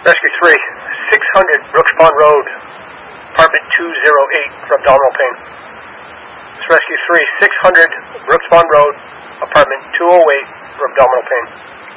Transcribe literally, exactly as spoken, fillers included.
Rescue three, six hundred Brooks Pond Road, apartment two oh eight for abdominal pain. This Rescue three, six hundred Brooks Pond Road, apartment two oh eight for abdominal pain.